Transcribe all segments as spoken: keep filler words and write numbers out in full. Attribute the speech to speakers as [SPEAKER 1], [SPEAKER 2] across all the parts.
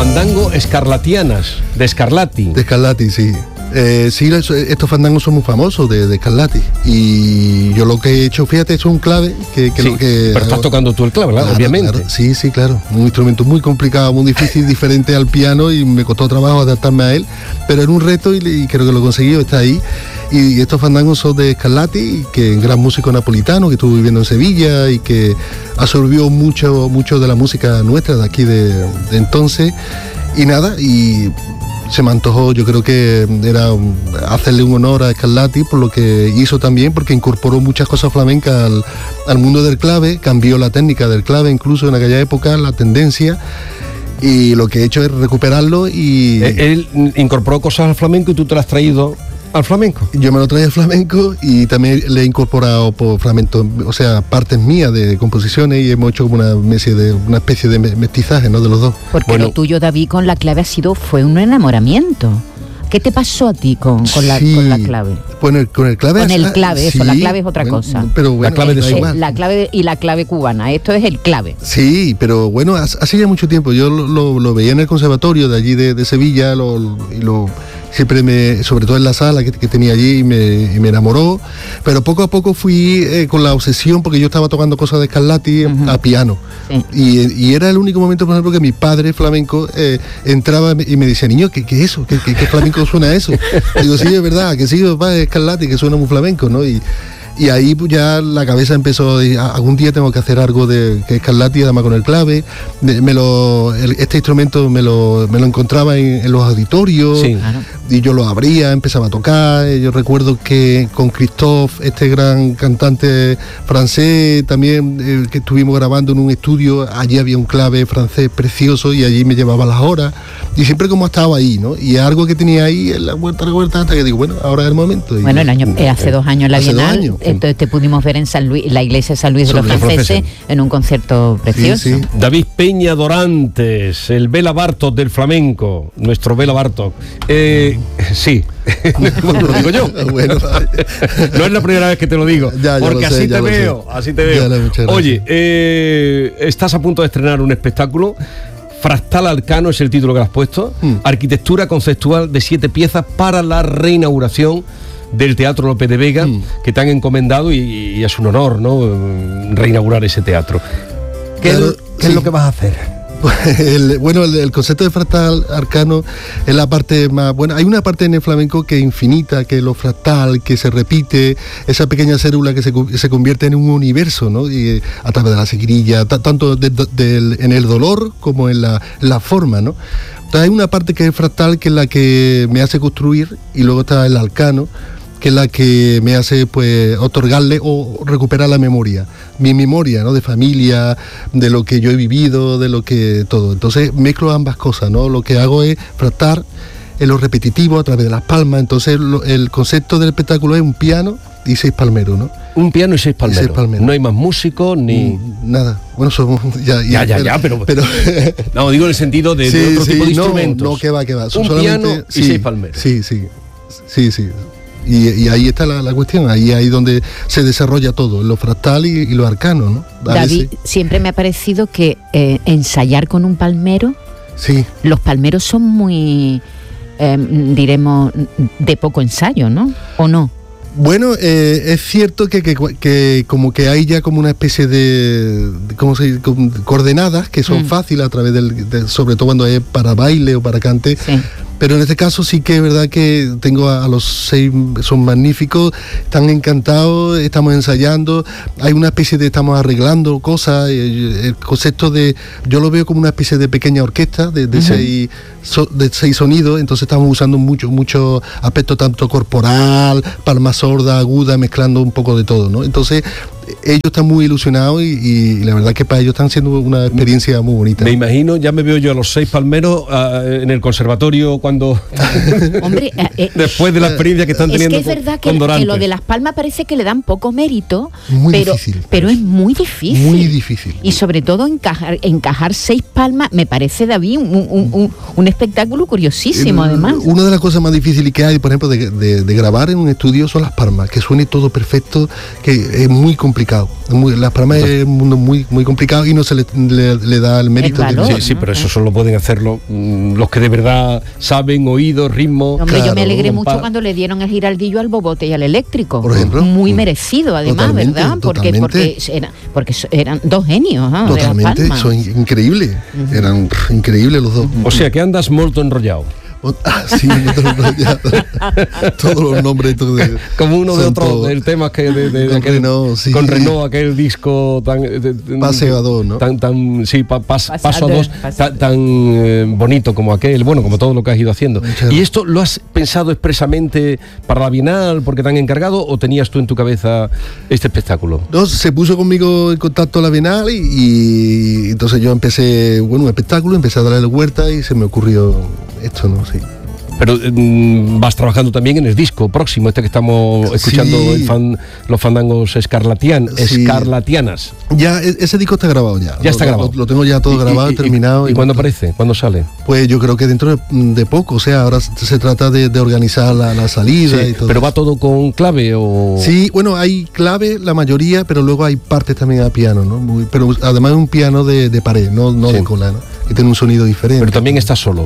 [SPEAKER 1] Fandango Escarlatianas, de Scarlatti.
[SPEAKER 2] De Scarlatti, sí. Eh, sí, estos fandangos son muy famosos de, de Scarlatti. Y yo lo que he hecho, fíjate, es un clave que, que,
[SPEAKER 1] sí,
[SPEAKER 2] lo que
[SPEAKER 1] pero estás tocando tú el clave, claro, obviamente.
[SPEAKER 2] Claro, sí, sí, claro. Un instrumento muy complicado, muy difícil, diferente al piano, y me costó trabajo adaptarme a él. Pero era un reto y, y creo que lo he conseguido, está ahí. Y estos fandangos son de Scarlatti, que es un gran músico napolitano que estuvo viviendo en Sevilla y que absorbió mucho, mucho de la música nuestra de aquí de, de entonces. Y nada, y se me antojó, yo creo que era hacerle un honor a Scarlatti por lo que hizo también, porque incorporó muchas cosas flamencas al, al mundo del clave, cambió la técnica del clave incluso en aquella época, la tendencia, y lo que he hecho es recuperarlo y...
[SPEAKER 1] Él incorporó cosas al flamenco y tú te las has traído al flamenco.
[SPEAKER 2] Yo me lo traía al flamenco y también le he incorporado por fragmentos, o sea, partes mías de composiciones, y hemos hecho como una especie de, una especie de mestizaje, ¿no?, de los dos.
[SPEAKER 3] Porque
[SPEAKER 1] bueno,
[SPEAKER 3] lo tuyo, David, con la clave ha sido, fue un enamoramiento. ¿Qué te pasó a ti con, con, la,
[SPEAKER 2] sí,
[SPEAKER 3] con la clave?
[SPEAKER 2] Bueno, con el clave...
[SPEAKER 3] Con el clave, eso,
[SPEAKER 2] sí,
[SPEAKER 3] la clave es otra
[SPEAKER 2] bueno,
[SPEAKER 3] cosa.
[SPEAKER 2] Pero bueno,
[SPEAKER 1] la clave de
[SPEAKER 3] eh,
[SPEAKER 1] su...
[SPEAKER 3] La clave y la clave cubana, esto es el clave.
[SPEAKER 2] Sí, pero bueno, hace ya mucho tiempo. Yo lo, lo, lo veía en el conservatorio de allí de, de Sevilla, lo, y lo... siempre me, sobre todo en la sala que, que tenía allí, y me, y me enamoró, pero poco a poco fui eh, con la obsesión, porque yo estaba tocando cosas de Scarlatti uh-huh. a piano, sí. y, y era el único momento, por ejemplo, que mi padre flamenco eh, entraba y me decía, niño, ¿qué, qué es eso? ¿Qué, qué, qué flamenco suena eso? Y digo, sí, es verdad, que sí, papá, es Scarlatti, que suena muy flamenco, ¿no? Y, Y ahí pues, ya la cabeza empezó, de, algún día tengo que hacer algo de que es Scarlatti, además con el clave. De, me lo, el, este instrumento me lo, me lo encontraba en, en los auditorios, sí, claro. Y yo lo abría, empezaba a tocar. Yo recuerdo que con Christophe, este gran cantante francés, también eh, que estuvimos grabando en un estudio, allí había un clave francés precioso y allí me llevaba las horas. Y siempre como estaba ahí, ¿no? Y algo que tenía ahí en la vuelta, la vuelta, hasta que digo, bueno, ahora es el momento. Y,
[SPEAKER 3] bueno, el año, eh, hace dos años la
[SPEAKER 2] hace
[SPEAKER 3] Bienal,
[SPEAKER 2] dos años,
[SPEAKER 3] entonces te pudimos ver en San Luis, la iglesia de San Luis de los Franceses, en un concierto precioso. Sí, sí.
[SPEAKER 1] David Peña Dorantes, el Bela Bartok del flamenco, nuestro Bela Bartok. Eh, sí, lo digo yo. Bueno, no es la primera vez que te lo digo, ya, ya porque lo sé, así, te veo, así te veo, así te veo. Oye, eh, estás a punto de estrenar un espectáculo. Fractal Arcano es el título que le has puesto. Mm. Arquitectura conceptual de siete piezas para la reinauguración del Teatro López de Vega, mm. que te han encomendado, y, y es un honor, ¿no?, reinaugurar ese teatro. ¿Qué, claro, es, ¿qué sí. es lo que vas a hacer?
[SPEAKER 2] El, bueno, el, el concepto de fractal arcano es la parte más... Bueno, hay una parte en el flamenco que es infinita, que es lo fractal, que se repite, esa pequeña célula que se, se convierte en un universo, ¿no? Y a través de la seguirilla, t- tanto de, de, de, en el dolor como en la, en la forma, ¿no? Entonces hay una parte que es fractal, que es la que me hace construir, y luego está el arcano, que es la que me hace pues otorgarle o recuperar la memoria, mi memoria, ¿no?, de familia, de lo que yo he vivido, de lo que todo. Entonces mezclo ambas cosas, ¿no? Lo que hago es fractar en lo repetitivo a través de las palmas. Entonces lo, el concepto del espectáculo es un piano y seis palmeros, ¿no?
[SPEAKER 1] Un piano y seis palmeros. Y seis palmeros. No hay más músicos ni...
[SPEAKER 2] Nada. Bueno, somos... Ya,
[SPEAKER 1] ya, ya, ya, pero... pero no, digo en el sentido de, sí, de otro
[SPEAKER 2] sí,
[SPEAKER 1] tipo de
[SPEAKER 2] no,
[SPEAKER 1] instrumentos.
[SPEAKER 2] No, que va, que va.
[SPEAKER 1] Un
[SPEAKER 2] solamente,
[SPEAKER 1] piano y
[SPEAKER 2] sí,
[SPEAKER 1] seis palmeros.
[SPEAKER 2] Sí, sí, sí, sí. Y, y ahí está la, la cuestión, ahí ahí donde se desarrolla todo, lo fractal y, y lo arcano, ¿no? A
[SPEAKER 3] David, veces. Siempre me ha parecido que eh, ensayar con un palmero,
[SPEAKER 2] sí.
[SPEAKER 3] Los palmeros son muy, eh, diremos, de poco ensayo, ¿no? ¿O no?
[SPEAKER 2] Bueno, eh, es cierto que, que, que como que hay ya como una especie de, de ¿cómo se dice?, coordenadas que son mm. fáciles a través del, de, sobre todo cuando es para baile o para cante. Sí. Pero en este caso sí que es verdad que tengo a, a los seis, son magníficos, están encantados, estamos ensayando, hay una especie de, estamos arreglando cosas, el, el concepto de, yo lo veo como una especie de pequeña orquesta de, de, uh-huh. seis, so, de seis sonidos, entonces estamos usando mucho, mucho aspecto tanto corporal, palma sorda, aguda, mezclando un poco de todo, ¿no? Entonces ellos están muy ilusionados y, y la verdad que para ellos están siendo una experiencia muy bonita.
[SPEAKER 1] Me imagino, ya me veo yo a los seis palmeros uh, en el conservatorio cuando...
[SPEAKER 3] Hombre, eh,
[SPEAKER 1] después de la experiencia que están
[SPEAKER 3] es
[SPEAKER 1] teniendo.
[SPEAKER 3] Es que es verdad que, que lo de las palmas parece que le dan poco mérito,
[SPEAKER 2] muy
[SPEAKER 3] pero,
[SPEAKER 2] difícil,
[SPEAKER 3] pero es muy difícil.
[SPEAKER 2] Muy difícil.
[SPEAKER 3] Y sobre todo encajar, encajar seis palmas, me parece, David, un, un, un, un espectáculo curiosísimo, el, además.
[SPEAKER 2] Una de las cosas más difíciles que hay, por ejemplo, de, de, de grabar en un estudio son las palmas, que suene todo perfecto, que es muy complicado. complicado. Muy, Las Palmas es un mundo muy, muy complicado y no se le, le, le da el mérito.
[SPEAKER 3] El valor,
[SPEAKER 2] de,
[SPEAKER 1] sí, sí, pero eso solo pueden hacerlo mmm, los que de verdad saben oído, ritmo.
[SPEAKER 3] Hombre,
[SPEAKER 2] claro,
[SPEAKER 3] yo me alegré mucho
[SPEAKER 1] compás.
[SPEAKER 3] cuando le dieron el giraldillo al Bobote y al Eléctrico.
[SPEAKER 2] Por ejemplo.
[SPEAKER 3] Muy merecido, además,
[SPEAKER 2] Totalmente,
[SPEAKER 3] ¿verdad? Porque, porque, era, porque eran dos genios, ¿no?
[SPEAKER 2] Totalmente,
[SPEAKER 3] de Las
[SPEAKER 2] son
[SPEAKER 3] Palmas.
[SPEAKER 2] increíbles. Uh-huh. Eran pff, increíbles los dos.
[SPEAKER 1] O sea que andas molto enrollado.
[SPEAKER 2] Ah, sí, todos los nombres de,
[SPEAKER 1] como uno de otros del tema que de, de,
[SPEAKER 2] con,
[SPEAKER 1] aquel,
[SPEAKER 2] Renault, sí.
[SPEAKER 1] con Renault, aquel disco tan de, de,
[SPEAKER 2] Paseo a dos, ¿no?
[SPEAKER 1] Tan, tan sí, pa, pas, paso, paso a dos, tan, tan eh, bonito como aquel, bueno, como todo lo que has ido haciendo. Muchas. ¿Y esto lo has pensado expresamente para la Bienal porque te han encargado o tenías tú en tu cabeza este espectáculo?
[SPEAKER 2] No, se puso conmigo en contacto la Bienal y, y entonces yo empecé, bueno, un espectáculo, empecé a darle la huerta y se me ocurrió esto, ¿no? Sí.
[SPEAKER 1] Pero mmm, vas trabajando también en el disco próximo, este que estamos escuchando, sí. el fan, los fandangos escarlatian, sí. escarlatianas.
[SPEAKER 2] Ya, ese disco está grabado ya.
[SPEAKER 1] Ya está
[SPEAKER 2] lo,
[SPEAKER 1] grabado.
[SPEAKER 2] Lo, lo tengo ya todo
[SPEAKER 1] y,
[SPEAKER 2] grabado y,
[SPEAKER 1] y
[SPEAKER 2] terminado.
[SPEAKER 1] ¿Y, y cuándo aparece? ¿Cuándo sale?
[SPEAKER 2] Pues yo creo que dentro de, de poco, o sea, ahora se trata de, de organizar la, la salida
[SPEAKER 1] sí,
[SPEAKER 2] y todo.
[SPEAKER 1] ¿Pero
[SPEAKER 2] eso.
[SPEAKER 1] va todo con clave o...?
[SPEAKER 2] Sí, bueno, hay clave la mayoría, pero luego hay partes también a piano, ¿no? Muy, pero además es un piano de, de pared, no, no sí. de cola, ¿no? Que tiene un sonido diferente.
[SPEAKER 1] Pero también estás solo.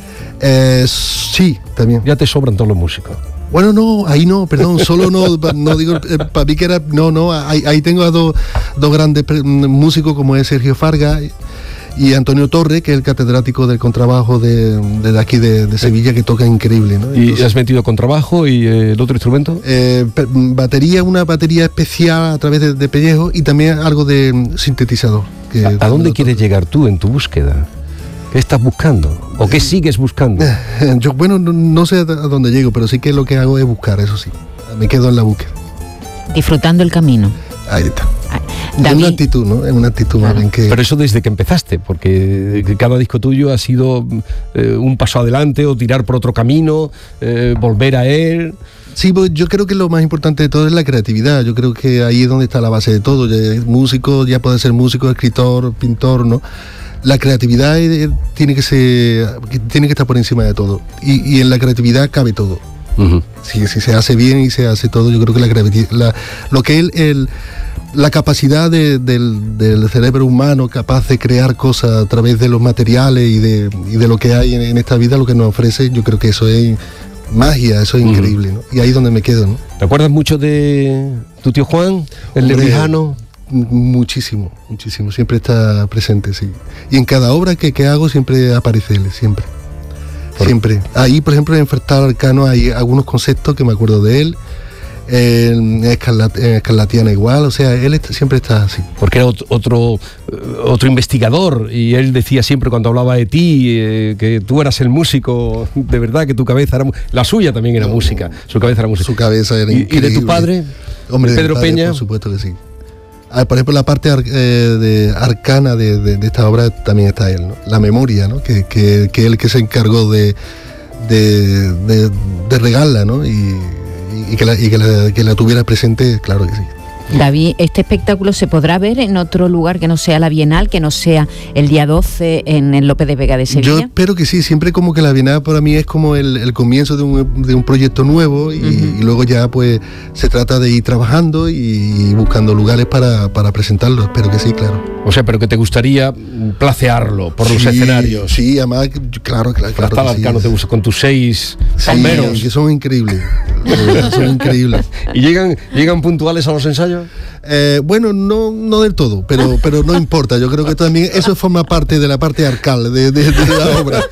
[SPEAKER 2] Eh, sí, también.
[SPEAKER 1] Ya te sobran todos los músicos.
[SPEAKER 2] Bueno, no, ahí no, perdón, solo no, no digo, eh, para mí que era, no, no, ahí, ahí tengo a dos, dos grandes músicos como es Sergio Farga y Antonio Torre, que es el catedrático del contrabajo de, de aquí de, de Sevilla, que toca increíble, ¿no?
[SPEAKER 1] Entonces, ¿y has metido contrabajo y eh, el otro instrumento?
[SPEAKER 2] Eh, batería, una batería especial a través de, de pellejo y también algo de sintetizador. Que
[SPEAKER 1] ¿A, ¿a dónde quieres llegar tú en tu búsqueda? ¿Qué estás buscando? ¿O qué sigues buscando?
[SPEAKER 2] Yo, bueno, no, no sé a dónde llego, pero sí que lo que hago es buscar, eso sí. Me quedo en la búsqueda.
[SPEAKER 3] Disfrutando el camino.
[SPEAKER 2] Ahí está.
[SPEAKER 3] David,
[SPEAKER 2] es una actitud, ¿no? Es una actitud claro. más bien que...
[SPEAKER 1] Pero eso desde que empezaste, porque cada disco tuyo ha sido eh, un paso adelante o tirar por otro camino, eh, volver a él...
[SPEAKER 2] Sí, pues yo creo que lo más importante de todo es la creatividad. Yo creo que ahí es donde está la base de todo. Ya músico, ya puede ser músico, escritor, pintor, ¿no? La creatividad eh, tiene que ser, tiene que estar por encima de todo. Y, y en la creatividad cabe todo. Uh-huh. Si, si se hace bien y se hace todo, yo creo que la creatividad, la, lo que es el, el, la capacidad de, del, del cerebro humano capaz de crear cosas a través de los materiales y de, y de lo que hay en, en esta vida, lo que nos ofrece, yo creo que eso es magia, eso es uh-huh. increíble, ¿no? Y ahí es donde me quedo, ¿no?
[SPEAKER 1] ¿Te acuerdas mucho de tu tío Juan, el lejano?
[SPEAKER 2] Muchísimo, muchísimo, siempre está presente, sí. Y en cada obra que, que hago siempre aparece él, siempre. Por... Siempre. Ahí, por ejemplo, en Fractal Arcano hay algunos conceptos que me acuerdo de él. En Escarlat- en Escarlatiana igual, o sea, él está, siempre está así.
[SPEAKER 1] Porque era otro, otro, otro investigador y él decía siempre cuando hablaba de ti eh, que tú eras el músico, de verdad, que tu cabeza era... La suya también era no, música, su cabeza era música.
[SPEAKER 2] Su cabeza era increíble.
[SPEAKER 1] ¿Y, y de tu padre?
[SPEAKER 2] Hombre,
[SPEAKER 1] Pedro
[SPEAKER 2] de padre,
[SPEAKER 1] Peña.
[SPEAKER 2] Por supuesto que sí. Ah, por ejemplo, la parte ar- eh, de arcana de, de, de esta obra también está él, ¿no? La memoria, ¿no? Que, que, que él que se encargó de, de, de, de regarla, ¿no? Y, y, que, la, y que, la, que la tuviera presente, claro que sí.
[SPEAKER 3] David, ¿este espectáculo se podrá ver en otro lugar que no sea la Bienal, que no sea el día doce en el López de Vega de Sevilla?
[SPEAKER 2] Yo espero que sí, siempre como que la Bienal para mí es como el, el comienzo de un, de un proyecto nuevo y, uh-huh. y luego ya pues se trata de ir trabajando y buscando lugares para, para presentarlo, espero que sí, claro.
[SPEAKER 1] O sea, pero que te gustaría placearlo por
[SPEAKER 2] sí,
[SPEAKER 1] los escenarios.
[SPEAKER 2] Sí, además, claro, claro.
[SPEAKER 1] Fractal
[SPEAKER 2] claro
[SPEAKER 1] Arcano
[SPEAKER 2] sí.
[SPEAKER 1] te gusta, con tus seis
[SPEAKER 2] sí,
[SPEAKER 1] palmeros.
[SPEAKER 2] que son increíbles, son increíbles.
[SPEAKER 1] ¿Y llegan, llegan puntuales a los ensayos?
[SPEAKER 2] Eh, bueno, no, no del todo, pero, pero no importa. Yo creo que también eso forma parte de la parte arcal de, de, de la obra.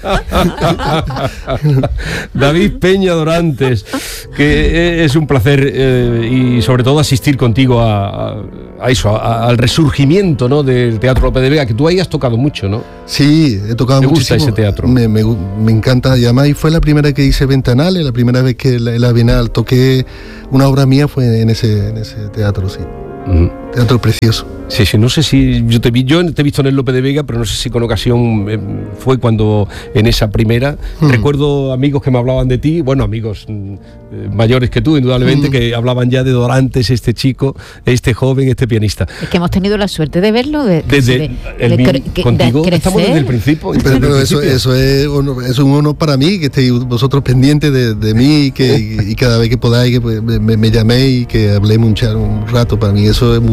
[SPEAKER 1] David Peña Dorantes, que es un placer eh, y sobre todo asistir contigo a, a, a eso, a, al resurgimiento, ¿no?, del Teatro López de Vega, que tú ahí has tocado mucho, ¿no?
[SPEAKER 2] Sí, he tocado mucho.
[SPEAKER 1] ¿Te gusta ese teatro?
[SPEAKER 2] Me, me, me encanta, y además fue la primera que hice Ventanales, la primera vez que en la, la Bienal toqué una obra mía fue en ese, en ese teatro, sí. Uh-huh. Teatro precioso.
[SPEAKER 1] Sí, sí, no sé si yo te vi, yo te he visto en el López de Vega, pero no sé si con ocasión eh, fue cuando en esa primera. Hmm. Recuerdo amigos que me hablaban de ti, bueno, amigos eh, mayores que tú, indudablemente, hmm. que hablaban ya de Dorantes, este chico, este joven, este pianista.
[SPEAKER 3] Es que hemos tenido la suerte de verlo, de,
[SPEAKER 1] desde
[SPEAKER 3] de,
[SPEAKER 1] el,
[SPEAKER 3] de, de, de
[SPEAKER 1] contigo
[SPEAKER 3] de
[SPEAKER 1] estamos desde el principio.
[SPEAKER 2] Pero, pero eso, eso, es, eso es un honor para mí, que estéis vosotros pendientes de, de mí y que y, y cada vez que podáis que me, me, me llaméis y que hablemos un, un rato, para mí eso es mucho.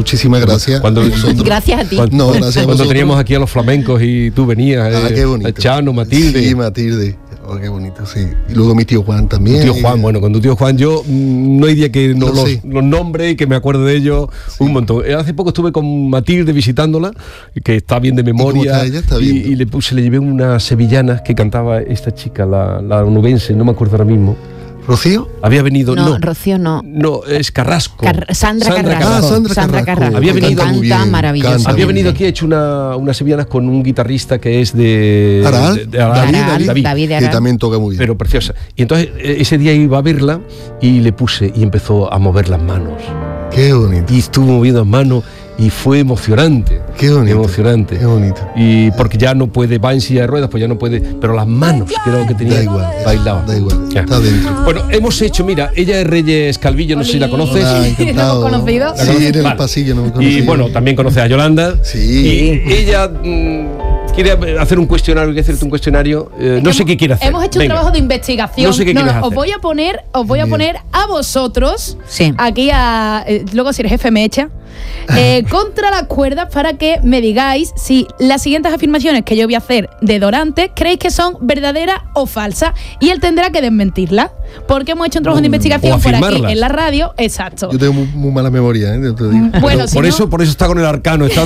[SPEAKER 2] muchísimas gracias.
[SPEAKER 1] Cuando,
[SPEAKER 3] gracias a ti.
[SPEAKER 1] Cuando, no, gracias cuando a teníamos aquí a los flamencos y tú venías,
[SPEAKER 2] ah,
[SPEAKER 1] eh,
[SPEAKER 2] qué bonito.
[SPEAKER 1] Chano, Matilde.
[SPEAKER 2] Sí, Matilde. Oh, qué bonito, sí. Y luego mi tío Juan también.
[SPEAKER 1] Tu tío Juan, bueno, con tu tío Juan yo mmm, no hay día que no, no los, los nombre y que me acuerde de ellos sí. un montón. Hace poco estuve con Matilde visitándola, que está bien de memoria.
[SPEAKER 2] Está ella? Está bien,
[SPEAKER 1] y, y le puse, le llevé unas sevillanas que cantaba esta chica, la, la onubense, no me acuerdo ahora mismo.
[SPEAKER 2] ¿Rocío?
[SPEAKER 1] Había venido,
[SPEAKER 3] no.
[SPEAKER 1] No,
[SPEAKER 3] Rocío no.
[SPEAKER 1] No, es Carrasco.
[SPEAKER 3] Car Sandra, Sandra Carrasco.
[SPEAKER 2] Ah, Sandra,
[SPEAKER 3] Sandra
[SPEAKER 2] Carrasco.
[SPEAKER 3] Carrasco.
[SPEAKER 1] Había venido
[SPEAKER 3] canta maravilloso.
[SPEAKER 1] Había venido aquí, ha hecho una, unas sevillanas con un guitarrista que es de...
[SPEAKER 2] ¿Aral?
[SPEAKER 1] De, de Aral,
[SPEAKER 2] David,
[SPEAKER 1] David,
[SPEAKER 2] David,
[SPEAKER 1] David.
[SPEAKER 2] David. Que también toca muy bien.
[SPEAKER 1] Pero preciosa. Y entonces ese día iba a verla y le puse y empezó a mover las manos.
[SPEAKER 2] Qué bonito.
[SPEAKER 1] Y estuvo moviendo las manos y fue emocionante.
[SPEAKER 2] Qué bonito.
[SPEAKER 1] Emocionante.
[SPEAKER 2] Qué bonito.
[SPEAKER 1] Y porque ya no puede, va en silla de ruedas, pues ya no puede, pero las manos, que era lo que tenía,
[SPEAKER 2] da igual,
[SPEAKER 1] bailaba.
[SPEAKER 2] Da igual,
[SPEAKER 1] ya.
[SPEAKER 2] Está dentro.
[SPEAKER 1] Bueno, hemos hecho, mira, ella es Reyes Calvillo, no sé si la conoces.
[SPEAKER 2] Hola, encantado.
[SPEAKER 4] ¿La hemos conocido?
[SPEAKER 2] Sí, en el vale. pasillo no me conocido.
[SPEAKER 1] Y bueno, también conoce a Yolanda.
[SPEAKER 2] Sí.
[SPEAKER 1] Y ella mmm, quiere hacer un cuestionario, quiere hacerte un cuestionario. Eh, no sé qué quiere hacer.
[SPEAKER 4] Hemos hecho
[SPEAKER 1] Venga.
[SPEAKER 4] un trabajo de investigación.
[SPEAKER 1] No sé qué
[SPEAKER 4] no,
[SPEAKER 1] quieres
[SPEAKER 4] no,
[SPEAKER 1] hacer.
[SPEAKER 4] Os voy a poner, os voy a poner a vosotros,
[SPEAKER 3] sí.
[SPEAKER 4] aquí a, eh, luego si eres jefe me echa, eh, contra las cuerdas para que me digáis si las siguientes afirmaciones que yo voy a hacer de Dorantes creéis que son verdaderas o falsas, y él tendrá que desmentirlas, porque hemos hecho un trabajo de investigación por aquí en la radio. Exacto.
[SPEAKER 2] Yo tengo muy, muy mala memoria, ¿eh? Te digo.
[SPEAKER 4] Bueno, si
[SPEAKER 1] por
[SPEAKER 4] no,
[SPEAKER 1] eso, por eso está con el arcano. Está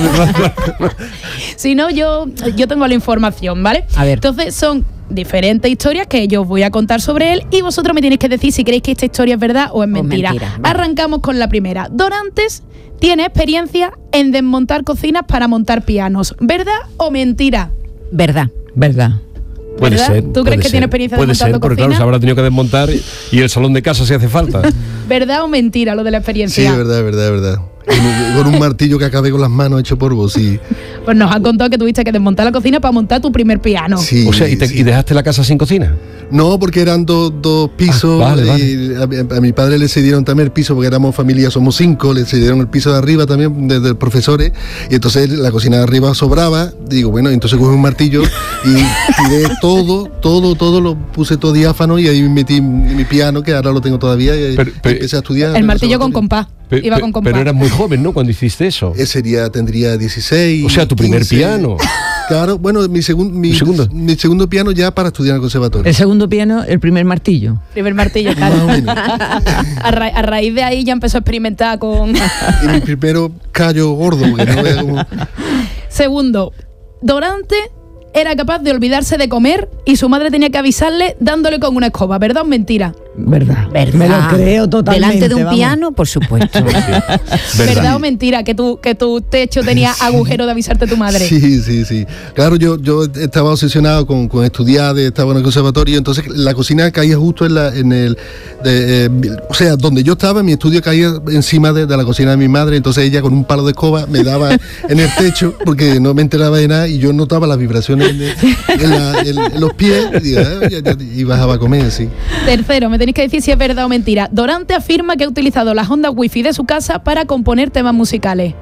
[SPEAKER 4] si no, yo, yo tengo la información, ¿vale?
[SPEAKER 3] A ver.
[SPEAKER 4] Entonces son diferentes historias que yo os voy a contar sobre él y vosotros me tenéis que decir si creéis que esta historia es verdad o es mentira.
[SPEAKER 3] O mentira, vale.
[SPEAKER 4] Arrancamos con la primera. Dorantes tiene experiencia en desmontar cocinas para montar pianos. ¿Verdad o mentira?
[SPEAKER 3] Verdad.
[SPEAKER 5] Verdad.
[SPEAKER 1] Puede
[SPEAKER 4] ¿verdad?
[SPEAKER 1] ser.
[SPEAKER 4] ¿Tú crees que
[SPEAKER 1] ser.
[SPEAKER 4] tiene experiencia
[SPEAKER 1] puede
[SPEAKER 4] desmontando
[SPEAKER 1] ser, porque
[SPEAKER 4] cocinas?
[SPEAKER 1] claro, se habrá tenido que desmontar y el salón de casa si hace falta.
[SPEAKER 4] ¿Verdad o mentira lo de la experiencia?
[SPEAKER 2] Sí, es verdad, es verdad, es verdad. Con un martillo que acabé con las manos hecho polvo, sí.
[SPEAKER 4] Pues nos han contado que tuviste que desmontar la cocina para montar tu primer piano.
[SPEAKER 2] Sí,
[SPEAKER 1] O sea, ¿y, te,
[SPEAKER 2] sí.
[SPEAKER 1] ¿y dejaste la casa sin cocina?
[SPEAKER 2] No, porque eran dos, dos pisos.
[SPEAKER 1] Ah, vale, vale.
[SPEAKER 2] Y a, a mi padre le cedieron también el piso, porque éramos familia, somos cinco, le cedieron el piso de arriba también, desde de profesores, y entonces la cocina de arriba sobraba. Digo, bueno, entonces cogí un martillo y tiré todo, todo, todo, lo puse todo diáfano y ahí metí mi piano, que ahora lo tengo todavía, y
[SPEAKER 1] Pero, pero,
[SPEAKER 2] empecé a estudiar.
[SPEAKER 4] El martillo con compás.
[SPEAKER 1] Pe,
[SPEAKER 4] Iba
[SPEAKER 1] pe,
[SPEAKER 4] con compás.
[SPEAKER 1] pero eras muy joven, ¿no? Cuando hiciste eso.
[SPEAKER 2] Ese día tendría dieciséis.
[SPEAKER 1] O sea, tu primer
[SPEAKER 2] quince.
[SPEAKER 1] piano.
[SPEAKER 2] Claro, bueno, mi, segun, mi,
[SPEAKER 1] segundo?
[SPEAKER 2] mi segundo piano ya para estudiar en el conservatorio.
[SPEAKER 5] El segundo piano, el primer martillo.
[SPEAKER 4] Primer martillo, claro.
[SPEAKER 2] Más o menos.
[SPEAKER 4] a, ra a raíz de ahí ya empezó a experimentar con...
[SPEAKER 2] Y mi primero callo gordo, porque no vea como...
[SPEAKER 4] Segundo, Dorante era capaz de olvidarse de comer y su madre tenía que avisarle dándole con una escoba. ¿Verdad o mentira?
[SPEAKER 5] Verdad.
[SPEAKER 3] ¿Verdad?
[SPEAKER 5] Me lo creo totalmente.
[SPEAKER 3] Delante de un
[SPEAKER 5] vamos.
[SPEAKER 3] piano, por supuesto.
[SPEAKER 1] ¿Verdad?
[SPEAKER 4] ¿Verdad o mentira que tu, que tu techo tenía agujero de avisarte tu madre?
[SPEAKER 2] Sí, sí, sí. Claro, yo, yo estaba obsesionado con, con estudiar, estaba en el conservatorio, entonces la cocina caía justo en, la, en el... De, eh, o sea, donde yo estaba, mi estudio caía encima de, de la cocina de mi madre, entonces ella con un palo de escoba me daba en el techo, porque no me enteraba de nada y yo notaba las vibraciones en, en, la, en, en los pies y, digo, ah, ya, ya, y bajaba a comer, sí.
[SPEAKER 4] Tercero, me tenéis que decir si es verdad o mentira. Dorante afirma que ha utilizado las ondas wifi de su casa para componer temas musicales.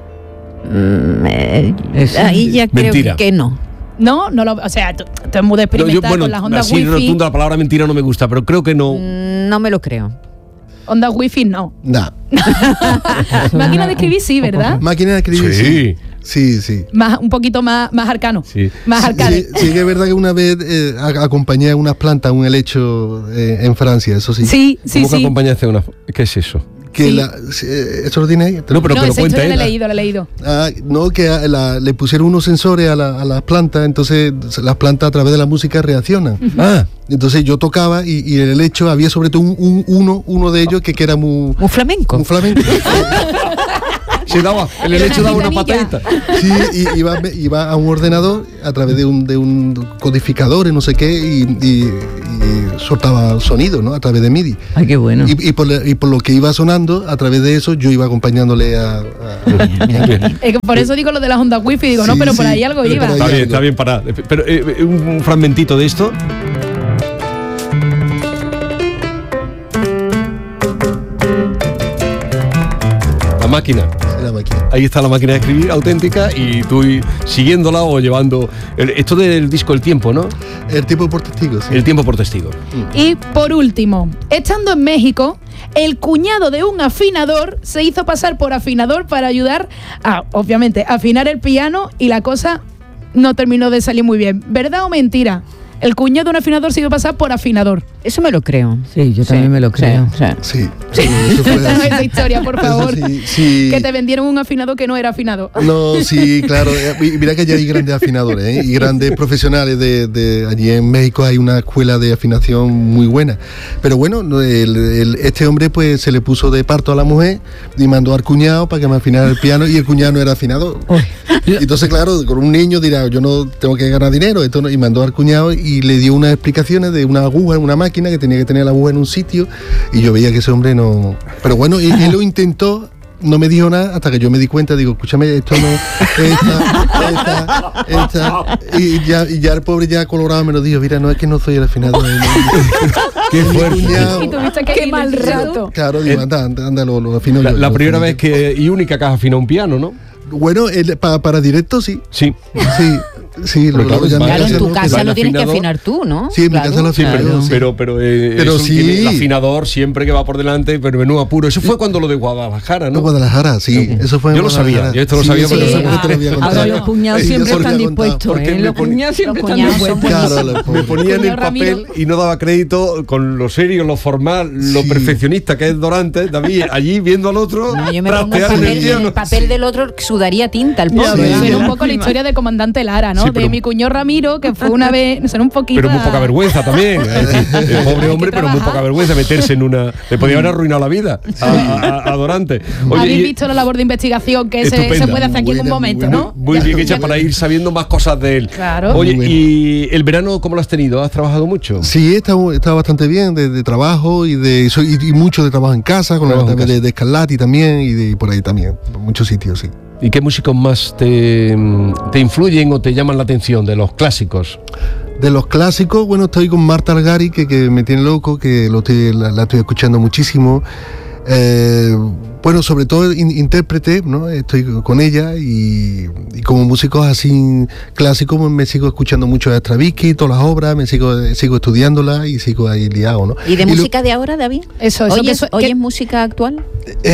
[SPEAKER 3] Mm, eh, ahí ya creo
[SPEAKER 1] Mentira.
[SPEAKER 3] que no.
[SPEAKER 4] No, no lo, o sea, tú, tú es muy de
[SPEAKER 1] No, yo,
[SPEAKER 4] experimentar
[SPEAKER 1] bueno,
[SPEAKER 4] con las ondas
[SPEAKER 1] así
[SPEAKER 4] wifi.
[SPEAKER 1] rotunda la palabra mentira no me gusta, pero creo que no.
[SPEAKER 3] Mm, No me lo creo.
[SPEAKER 4] Ondas wifi no.
[SPEAKER 2] Nah.
[SPEAKER 4] Máquina de escribir sí, ¿verdad?
[SPEAKER 2] Máquina de escribir,
[SPEAKER 1] Sí.
[SPEAKER 2] sí. Sí, sí.
[SPEAKER 4] Más, un poquito más, más arcano.
[SPEAKER 1] Sí.
[SPEAKER 4] Más arcade.
[SPEAKER 2] Sí, sí que es verdad que una vez eh, a- acompañé a unas plantas, un helecho eh, en Francia, eso sí.
[SPEAKER 4] Sí, sí,
[SPEAKER 1] ¿Cómo que
[SPEAKER 4] sí.
[SPEAKER 1] acompañaste a una.? ¿Qué es eso?
[SPEAKER 2] Que
[SPEAKER 4] Sí.
[SPEAKER 2] la, si, eh, ¿Esto lo tiene ahí?
[SPEAKER 1] No, pero
[SPEAKER 4] no,
[SPEAKER 1] que lo
[SPEAKER 4] esa
[SPEAKER 1] cuenta
[SPEAKER 4] historia
[SPEAKER 1] él.
[SPEAKER 4] la he leído, la he leído.
[SPEAKER 2] Ah, no, que a la- le pusieron unos sensores a, la- a las plantas, entonces las plantas a través de la música reaccionan.
[SPEAKER 1] Ah,
[SPEAKER 2] Entonces yo tocaba y, y en el helecho había sobre todo un, un- uno, uno de ellos que, que era muy,
[SPEAKER 3] Un flamenco.
[SPEAKER 2] muy flamenco.
[SPEAKER 1] se daba, el
[SPEAKER 4] Era
[SPEAKER 1] helecho
[SPEAKER 4] una
[SPEAKER 1] daba una
[SPEAKER 4] gitanilla.
[SPEAKER 1] patadita.
[SPEAKER 2] Sí, y iba, iba a un ordenador a través de un, de un codificador y no sé qué y, y- y soltaba sonido, ¿no? A través de MIDI.
[SPEAKER 5] Ay, qué bueno.
[SPEAKER 2] Y, y por, le- y por lo que iba sonando, a través de eso, yo iba acompañándole a... a-
[SPEAKER 4] Es que por eso digo lo de las ondas wifi, digo, no,
[SPEAKER 2] Sí,
[SPEAKER 4] pero por
[SPEAKER 2] sí,
[SPEAKER 4] ahí algo
[SPEAKER 2] pero
[SPEAKER 4] iba.
[SPEAKER 2] por
[SPEAKER 1] Está
[SPEAKER 2] ahí
[SPEAKER 1] bien,
[SPEAKER 2] algo.
[SPEAKER 1] está bien para. Pero eh, un, un fragmentito de esto. La máquina.
[SPEAKER 2] la máquina.
[SPEAKER 1] Ahí está la máquina de escribir auténtica y tú y- siguiéndola o llevando. el- esto del disco El Tiempo, ¿no?
[SPEAKER 2] El tiempo por testigo, sí.
[SPEAKER 1] El Tiempo por testigo.
[SPEAKER 4] Y por último, estando en México, El cuñado de un afinador se hizo pasar por afinador para ayudar a, obviamente, afinar el piano y la cosa no terminó de salir muy bien. ¿Verdad o mentira? El cuñado de un afinador se iba a pasar por afinador.
[SPEAKER 3] Eso me lo creo.
[SPEAKER 5] Sí, yo también
[SPEAKER 3] sí,
[SPEAKER 5] me lo creo.
[SPEAKER 3] Sí.
[SPEAKER 2] Sí.
[SPEAKER 3] sí.
[SPEAKER 2] Eso fue así.
[SPEAKER 4] Esa historia, por favor.
[SPEAKER 2] Sí, sí.
[SPEAKER 4] Que te vendieron un afinador que no era afinado.
[SPEAKER 2] No, sí, claro. Y mira que allí hay grandes afinadores, ¿eh? Y grandes profesionales de, de allí en México hay una escuela de afinación muy buena. Pero bueno, el, el, este hombre pues se le puso de parto a la mujer y mandó al cuñado para que me afinara el piano y el cuñado no era afinador. Y entonces, claro, con un niño dirá, yo no tengo que ganar dinero, esto no, y mandó al cuñado y le dio unas explicaciones de una aguja, una máquina que tenía que tener la aguja en un sitio y yo veía que ese hombre no... Pero bueno, él, él lo intentó, no me dijo nada hasta que yo me di cuenta, digo, escúchame, esto no, esta, esta, esta, y ya, y ya el pobre ya colorado me lo dijo, mira, no es que no soy el afinador.
[SPEAKER 1] Qué fuerte.
[SPEAKER 4] Y tuviste que
[SPEAKER 3] Qué
[SPEAKER 4] ir
[SPEAKER 3] mal
[SPEAKER 4] del
[SPEAKER 3] rato.
[SPEAKER 2] Claro, digo, anda, anda, anda, lo, lo afino
[SPEAKER 1] La,
[SPEAKER 2] yo.
[SPEAKER 1] la
[SPEAKER 2] lo
[SPEAKER 1] primera
[SPEAKER 2] afino
[SPEAKER 1] vez
[SPEAKER 2] yo.
[SPEAKER 1] que y única que has afinado un piano, ¿no?
[SPEAKER 2] Bueno, el, para, para directo sí.
[SPEAKER 1] Sí.
[SPEAKER 2] Sí, sí,
[SPEAKER 1] Pero
[SPEAKER 2] lo,
[SPEAKER 1] claro,
[SPEAKER 2] lo, ya
[SPEAKER 1] vale.
[SPEAKER 3] Claro, en tu
[SPEAKER 1] que
[SPEAKER 3] casa
[SPEAKER 1] va el
[SPEAKER 3] lo tienes que
[SPEAKER 1] afinador.
[SPEAKER 3] afinar tú, ¿no?
[SPEAKER 2] Sí, en mi casa lo
[SPEAKER 1] Sí,
[SPEAKER 2] afino
[SPEAKER 1] pero,
[SPEAKER 2] yo, sí.
[SPEAKER 1] pero, pero, eh,
[SPEAKER 2] Pero
[SPEAKER 1] eso
[SPEAKER 2] sí.
[SPEAKER 1] tiene el afinador siempre que va por delante, pero menudo apuro. Eso fue cuando lo de Guadalajara,
[SPEAKER 2] No,
[SPEAKER 1] ¿no?
[SPEAKER 2] Guadalajara, sí, eso fue en
[SPEAKER 1] Yo lo sabía,
[SPEAKER 2] Guadalajara.
[SPEAKER 1] yo esto lo
[SPEAKER 2] Sí,
[SPEAKER 1] sabía
[SPEAKER 2] eso
[SPEAKER 1] porque
[SPEAKER 2] lo
[SPEAKER 1] lo
[SPEAKER 2] sabía,
[SPEAKER 1] sabía.
[SPEAKER 2] te lo había contado.
[SPEAKER 5] Ahora los cuñados
[SPEAKER 2] Sí,
[SPEAKER 5] siempre
[SPEAKER 2] ya se lo
[SPEAKER 5] están
[SPEAKER 2] había contado.
[SPEAKER 5] dispuestos,
[SPEAKER 1] Porque
[SPEAKER 5] ¿eh?
[SPEAKER 1] me
[SPEAKER 5] Los
[SPEAKER 1] pone-
[SPEAKER 5] cuñados siempre
[SPEAKER 4] Los
[SPEAKER 5] están
[SPEAKER 4] cuñados son
[SPEAKER 5] dispuestos.
[SPEAKER 2] Claro, los
[SPEAKER 1] Me
[SPEAKER 2] pobres.
[SPEAKER 1] ponía en el
[SPEAKER 4] Cuñado
[SPEAKER 1] papel
[SPEAKER 4] Ramiro.
[SPEAKER 1] y no daba crédito con lo serio, lo formal, lo
[SPEAKER 2] Sí.
[SPEAKER 1] perfeccionista que es Dorante, David, allí viendo al otro
[SPEAKER 3] No, yo me pongo el
[SPEAKER 1] trastear en el
[SPEAKER 3] papel, en
[SPEAKER 1] piano.
[SPEAKER 3] el papel del otro, sudaría tinta el
[SPEAKER 5] Ya,
[SPEAKER 3] pobre.
[SPEAKER 5] ¿verdad?
[SPEAKER 3] ¿no?
[SPEAKER 4] Suena
[SPEAKER 5] Sí.
[SPEAKER 4] un poco la historia de Comandante Lara, ¿no?
[SPEAKER 1] Sí, pero-
[SPEAKER 4] de mi cuñado Ramiro, que fue una vez, suena un poquito.
[SPEAKER 1] Pero muy
[SPEAKER 4] a-
[SPEAKER 1] poca vergüenza también. Es decir, el pobre hombre, pero muy
[SPEAKER 4] trabajar.
[SPEAKER 1] poca vergüenza meterse en una. Le podía haber arruinado la vida a, a- a Dorante.
[SPEAKER 4] Habéis
[SPEAKER 1] y-
[SPEAKER 4] visto la labor de investigación que se,
[SPEAKER 1] Estupenda.
[SPEAKER 4] se puede hacer aquí en un
[SPEAKER 2] Buena,
[SPEAKER 4] momento,
[SPEAKER 2] buena.
[SPEAKER 4] ¿no?
[SPEAKER 1] muy bien hecha para ir sabiendo más cosas de él.
[SPEAKER 4] Claro.
[SPEAKER 1] Oye,
[SPEAKER 2] Muy
[SPEAKER 1] ¿y el verano cómo lo has tenido? ¿Has trabajado mucho?
[SPEAKER 2] Sí, está, está bastante bien de, de trabajo y de soy- y, y mucho de trabajo en casa, con la,
[SPEAKER 1] Trabajo en
[SPEAKER 2] también
[SPEAKER 1] casa.
[SPEAKER 2] de, de Escarlati también y de por ahí también, por muchos sitios, sí.
[SPEAKER 1] ¿Y qué músicos más te, te influyen o te llaman la atención de los clásicos?
[SPEAKER 2] De los clásicos, bueno, estoy con Marta Algari, que, que me tiene loco, que lo estoy- la, la estoy escuchando muchísimo. Eh, bueno, sobre todo in- intérprete, ¿no? Estoy con ella y, y como músicos así clásicos me sigo escuchando mucho a Stravinsky, todas las obras, me sigo, sigo estudiándolas y sigo ahí liado, ¿no?
[SPEAKER 3] ¿Y de
[SPEAKER 2] lo-
[SPEAKER 3] música de ahora, David?
[SPEAKER 4] Eso, eso. que
[SPEAKER 3] ¿Oyes,
[SPEAKER 4] su-
[SPEAKER 3] oyes
[SPEAKER 4] que-
[SPEAKER 3] música actual?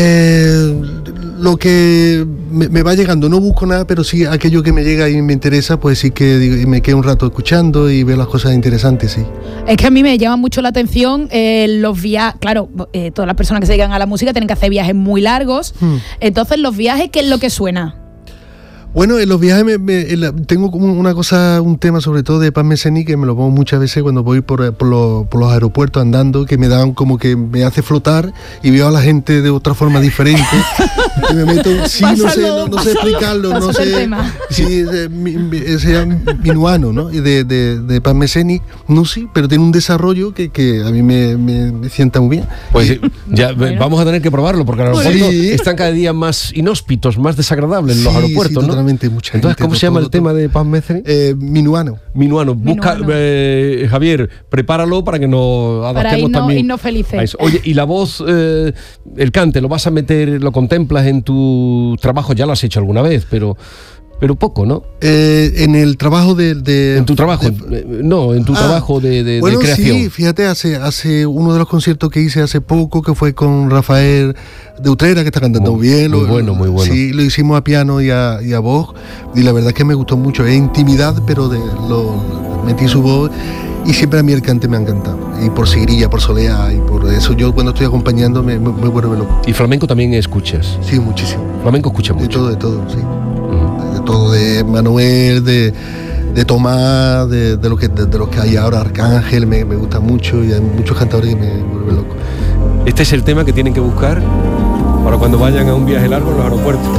[SPEAKER 2] Eh, lo que me, me va llegando, no busco nada, pero sí aquello que me llega y me interesa, pues sí que digo, me quedo un rato escuchando y veo las cosas interesantes, sí.
[SPEAKER 4] Es que a mí me llama mucho la atención eh, los viajes. Claro, eh, todas las personas que se dedican a la música tienen que hacer viajes muy largos.
[SPEAKER 2] Hmm.
[SPEAKER 4] Entonces, los viajes, ¿qué es lo que suena?
[SPEAKER 2] Bueno, en los viajes me- me- en la- tengo como una cosa, un tema sobre todo de Paz Messeni que me lo pongo muchas veces cuando voy por, por, los, por los aeropuertos andando, que me dan como que me hace flotar y veo a la gente de otra forma diferente. Y me meto, sí, no sé,
[SPEAKER 4] Pásalo,
[SPEAKER 2] no, no sé
[SPEAKER 4] pásalo,
[SPEAKER 2] explicarlo, no
[SPEAKER 4] pásate el
[SPEAKER 2] sé.
[SPEAKER 4] tema.
[SPEAKER 2] Sí, eh, mi- mi- eh, se llama Minuano, ¿no? Y de, de, de Paz Messeni, no sé, pero tiene un desarrollo que, que a mí me, me, me sienta muy bien.
[SPEAKER 1] Pues eh, ya
[SPEAKER 4] Bueno.
[SPEAKER 1] vamos a tener que probarlo porque los aeropuertos
[SPEAKER 2] Sí.
[SPEAKER 1] están cada día más inhóspitos, más desagradables en los
[SPEAKER 2] Sí,
[SPEAKER 1] aeropuertos,
[SPEAKER 2] sí,
[SPEAKER 1] ¿no?
[SPEAKER 2] totalmente, mucha
[SPEAKER 1] Entonces,
[SPEAKER 2] gente,
[SPEAKER 1] ¿cómo se
[SPEAKER 2] todo,
[SPEAKER 1] llama el
[SPEAKER 2] todo,
[SPEAKER 1] tema de Paz Messeni?
[SPEAKER 2] Eh, Minuano.
[SPEAKER 1] Minuano, busca,
[SPEAKER 4] Minuano.
[SPEAKER 1] eh, Javier, prepáralo para que nos
[SPEAKER 4] Para
[SPEAKER 1] adaptemos
[SPEAKER 4] irnos-
[SPEAKER 1] también.
[SPEAKER 4] irnos felices.
[SPEAKER 1] a eso. Oye, y la voz, eh, el cante, ¿lo vas a meter, lo contemplas en tu trabajo? Ya lo has hecho alguna vez, pero, pero poco, ¿no?
[SPEAKER 2] Eh, en el trabajo de... de-
[SPEAKER 1] En tu trabajo,
[SPEAKER 2] de-
[SPEAKER 1] eh, no, en tu
[SPEAKER 2] Ah,
[SPEAKER 1] trabajo de, de- de
[SPEAKER 2] bueno,
[SPEAKER 1] creación.
[SPEAKER 2] sí, fíjate, hace, hace uno de los conciertos que hice hace poco, que fue con Rafael de Utrera, que está cantando
[SPEAKER 1] Muy-
[SPEAKER 2] bien.
[SPEAKER 1] muy
[SPEAKER 2] lo-
[SPEAKER 1] bueno, muy bueno.
[SPEAKER 2] Sí, lo hicimos a piano y a, y a voz, y la verdad es que me gustó mucho. Es intimidad, pero de, lo, metí su voz, y siempre a mí el cante me ha encantado. Y por Sigrilla, por Soleá, y por eso yo cuando estoy acompañando me, me, me vuelve loco.
[SPEAKER 1] Y flamenco también escuchas.
[SPEAKER 2] Sí, muchísimo.
[SPEAKER 1] Flamenco escucha
[SPEAKER 2] De
[SPEAKER 1] mucho.
[SPEAKER 2] todo, de todo, sí.
[SPEAKER 1] Ujú.
[SPEAKER 2] De todo, de Manuel, de, de Tomás, de, de, lo que, de, de los que hay ahora, Arcángel, me, me gusta mucho, y hay muchos cantadores que me vuelven loco.
[SPEAKER 1] Este es el tema que tienen que buscar para cuando vayan a un viaje largo en los aeropuertos.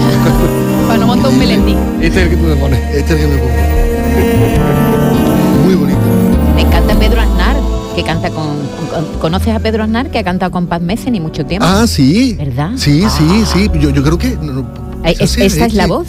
[SPEAKER 4] Para no montar un melendi.
[SPEAKER 1] Este es el que tú te pones.
[SPEAKER 2] Este es el que me pongo. Muy bonito.
[SPEAKER 3] Me encanta Pedro Aznar, que canta con, con- ¿Conoces a Pedro Aznar, que ha cantado con Paz Messeni mucho tiempo?
[SPEAKER 2] Ah, sí.
[SPEAKER 3] ¿Verdad?
[SPEAKER 2] Sí, sí,
[SPEAKER 3] Ah.
[SPEAKER 2] sí. Yo, yo creo que... no, no,
[SPEAKER 3] Eh,
[SPEAKER 2] quizás
[SPEAKER 3] es-
[SPEAKER 2] sea
[SPEAKER 3] esta es la
[SPEAKER 2] este.
[SPEAKER 3] voz.